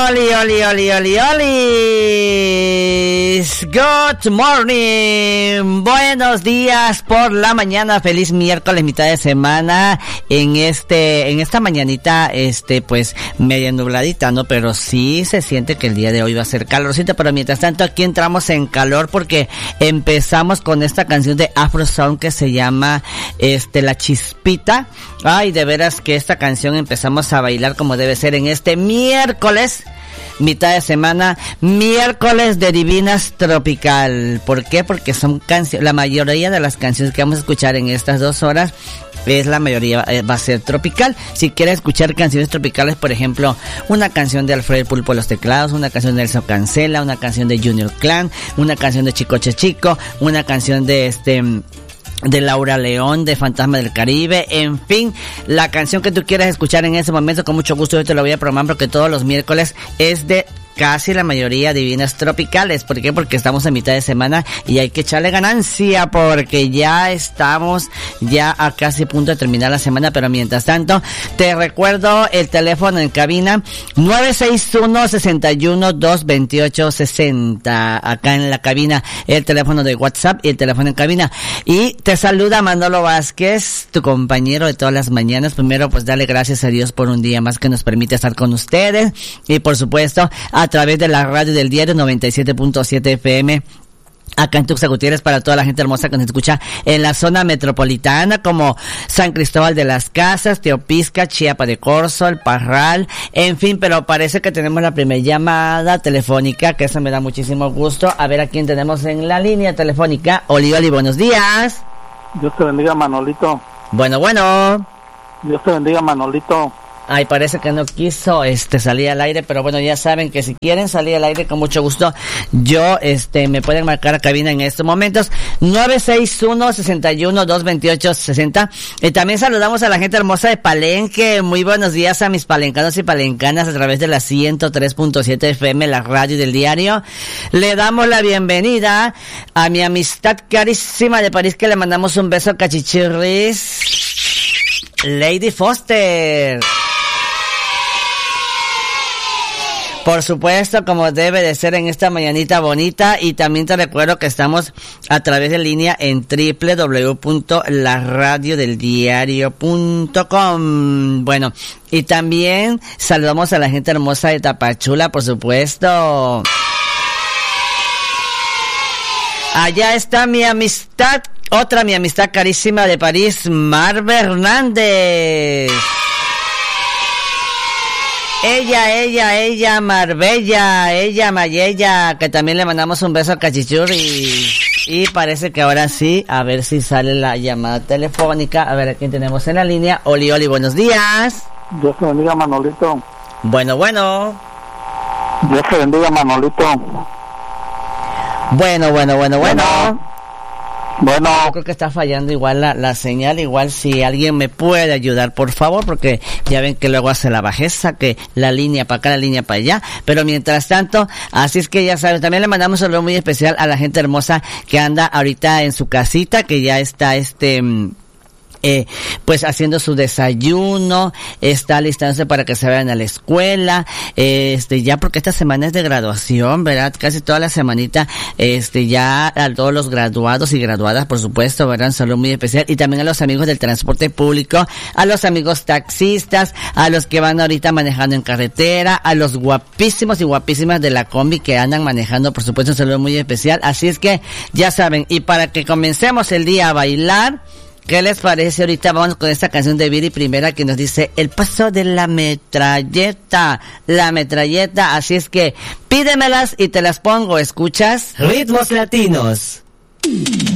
Good morning. Buenos días por la mañana. Feliz miércoles, mitad de semana. En esta mañanita, pues media nubladita, ¿no? Pero sí se siente que el día de hoy va a ser calorcito. Pero mientras tanto, aquí entramos en calor porque empezamos con esta canción de Afro Sound que se llama La Chispita. Ay, de veras que esta canción empezamos a bailar como debe ser en este miércoles, mitad de semana, miércoles de Divinas Tropical. ¿Por qué? Porque son canciones, la mayoría de las canciones que vamos a escuchar en estas 2 horas, la mayoría va a ser tropical. Si quieres escuchar canciones tropicales, por ejemplo, una canción de Alfredo Pulpo a los teclados, una canción de Elso Cancela, una canción de Junior Clan, una canción de Chicoche Chico, una canción de de Laura León, de Fantasma del Caribe, en fin, la canción que tú quieras escuchar en ese momento, con mucho gusto yo te lo voy a programar, porque todos los miércoles es de casi la mayoría divinas tropicales. ¿Por qué? Porque estamos en mitad de semana y hay que echarle ganancia, porque ya estamos a casi punto de terminar la semana. Pero mientras tanto, te recuerdo el teléfono en cabina 961-61-228-60, acá en la cabina, el teléfono de WhatsApp y el teléfono en cabina. Y te saluda Manolo Vázquez, tu compañero de todas las mañanas. Primero, pues dale gracias a Dios por un día más que nos permite estar con ustedes, y por supuesto a través de la radio del diario 97.7 FM acá en Tuxtla Gutiérrez, para toda la gente hermosa que nos escucha en la zona metropolitana, como San Cristóbal de las Casas, Teopisca, Chiapa de Corzo, El Parral, en fin. Pero parece que tenemos la primera llamada telefónica, que eso me da muchísimo gusto. A ver a quién tenemos en la línea telefónica. Oli, buenos días. Dios te bendiga, Manolito. Bueno. Dios te bendiga, Manolito. Ay, parece que no quiso salir al aire, pero bueno, ya saben que si quieren salir al aire, con mucho gusto, me pueden marcar a cabina en estos momentos, 961-61-228-60. Y también saludamos a la gente hermosa de Palenque. Muy buenos días a mis palencanos y palencanas a través de la 103.7 FM, la radio del diario. Le damos la bienvenida a mi amistad carísima de París, que le mandamos un beso cachichirris, Lady Foster. Por supuesto, como debe de ser en esta mañanita bonita. Y también te recuerdo que estamos a través de línea en www.laradiodeldiario.com. Bueno, y también saludamos a la gente hermosa de Tapachula, por supuesto. Allá está mi amistad, mi amistad carísima de París, Marve Hernández. Ella, Marbella, ella, Mayella, que también le mandamos un beso a Cachichur. Y parece que ahora sí, a ver si sale la llamada telefónica. A ver a quién tenemos en la línea. Oli, buenos días. Dios te bendiga, Manolito. Bueno. Dios te bendiga, Manolito. Bueno. Bueno, yo creo que está fallando igual la señal. Igual si alguien me puede ayudar, por favor, porque ya ven que luego hace la bajeza, que la línea para acá, la línea para allá. Pero mientras tanto, así es que ya saben, también le mandamos un saludo muy especial a la gente hermosa que anda ahorita en su casita, que ya está pues haciendo su desayuno, está alistándose para que se vayan a la escuela, ya porque esta semana es de graduación, ¿verdad? Casi toda la semanita, ya a todos los graduados y graduadas, por supuesto, ¿verdad? Un saludo muy especial. Y también a los amigos del transporte público, a los amigos taxistas, a los que van ahorita manejando en carretera, a los guapísimos y guapísimas de la combi que andan manejando, por supuesto, un saludo muy especial. Así es que, ya saben, y para que comencemos el día a bailar, ¿qué les parece? Ahorita vamos con esta canción de Viri Primera, que nos dice el paso de la metralleta. Así es que pídemelas y te las pongo. ¿Escuchas? Ritmos Latinos.